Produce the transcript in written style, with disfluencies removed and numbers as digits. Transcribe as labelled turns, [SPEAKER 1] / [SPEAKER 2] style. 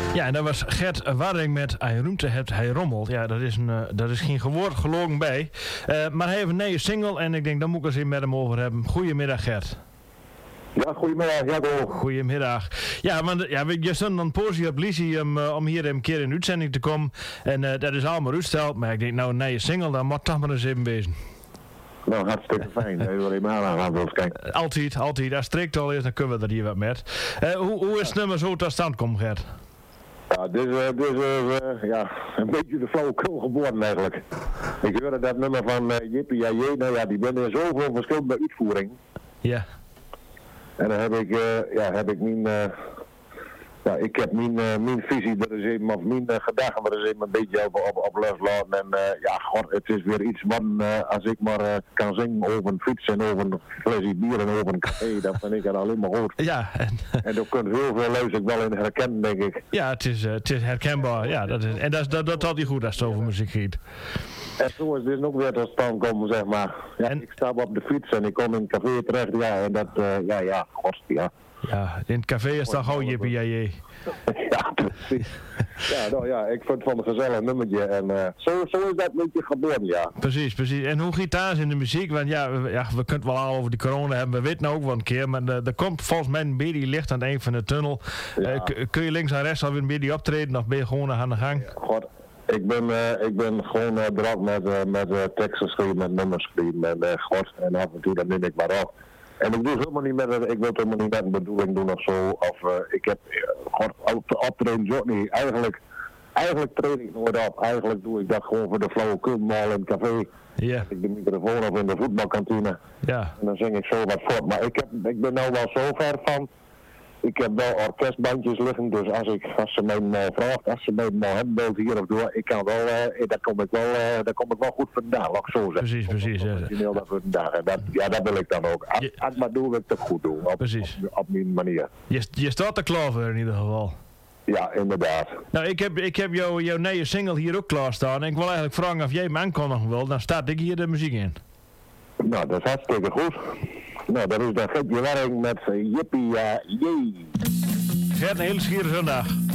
[SPEAKER 1] Ja, en dat was Gert Waring met Hij ruimte hebt, hij rommelt. Ja, dat is geen woord gelogen bij. Maar hij heeft een nieuwe single en ik denk, daar moet ik eens even met hem over hebben. Goedemiddag, Gert.
[SPEAKER 2] Ja, goedemiddag, Jaco.
[SPEAKER 1] Goedemiddag. Ja, want je stond dan posie op Lisie om hier een keer in uitzending te komen. En dat is allemaal uitsteld. Maar ik denk, nou, een nieuwe single, dan moet toch maar eens even wezen.
[SPEAKER 2] Nou, hartstikke fijn. Even wat even aan wil kijken.
[SPEAKER 1] Altijd. Als strikt al is, dan kunnen we er hier wat met. Hoe is het nummer zo tot stand komen, Gert?
[SPEAKER 2] Ja, dit is een beetje de flauwekul geboren eigenlijk. Ik hoorde dat nummer van Jippie Jajee, nou ja, die ben in zoveel verschillende uitvoeringen.
[SPEAKER 1] Ja.
[SPEAKER 2] En dan heb ik mijn visie er eens even, of mijn gedachten er eens even een beetje op loslaten. En het is weer iets wat, als ik maar kan zingen over een fiets en over een flesje bier en over een café, dat vind ik er alleen maar goed.
[SPEAKER 1] Ja.
[SPEAKER 2] En daar kunt heel veel luisteren wel in herkennen, denk ik.
[SPEAKER 1] Ja, het is herkenbaar. Ja, dat had hij goed als het over muziek gaat.
[SPEAKER 2] En zo is dit ook weer tot stand komen, zeg maar. Ja, en ik stap op de fiets en ik kom in een café terecht, ja, en dat, ja.
[SPEAKER 1] Ja, in het café is dat gewoon Jippie Jajee.
[SPEAKER 2] Ja, precies. Ik vind het van een gezellig nummertje en zo is dat een beetje gebeurd, ja.
[SPEAKER 1] Precies. En hoe gaat het in de muziek? Want we kunnen het wel al over die corona hebben, we weten nou ook wel een keer, maar er komt volgens mij een beetje licht aan het eind van de tunnel. Ja. Kun je links en rechts alweer een beetje optreden of ben je gewoon aan de gang?
[SPEAKER 2] God. Ik ben gewoon druk met teksten schrijven, met nummers schrijven en af en toe dan neem ik maar op. En ik doe het helemaal niet ik wil het helemaal niet met een bedoeling doen of zo. Ik heb optreden ook niet. Eigenlijk train ik nooit op. Eigenlijk doe ik dat gewoon voor de flauwekul mal in het café.
[SPEAKER 1] Ja.
[SPEAKER 2] Ik de microfoon op in de voetbalkantine.
[SPEAKER 1] Ja.
[SPEAKER 2] En dan zing ik zo wat voort. Maar ik ben nou wel zo ver van. Ik heb wel orkestbandjes liggen, dus als ze mij vraagt, als ze mij hebben wilt hier of door, ik kan wel, daar kom ik wel goed vandaan, laat ik zo zeggen.
[SPEAKER 1] Precies.
[SPEAKER 2] Ja. Dat wil ik dan ook. Als maar doe, wil ik het goed doen, op mijn manier.
[SPEAKER 1] Je staat er klaar voor in ieder geval.
[SPEAKER 2] Ja, inderdaad.
[SPEAKER 1] Nou, ik heb jouw nieuwe single hier ook klaarstaan en ik wil eigenlijk vragen of jij me aankondigen wil, dan start ik hier de muziek in.
[SPEAKER 2] Nou, dat is hartstikke goed. Nou, dat is dan Gert Waring met Jippie Jee.
[SPEAKER 1] Gert, een hele schiere zondag.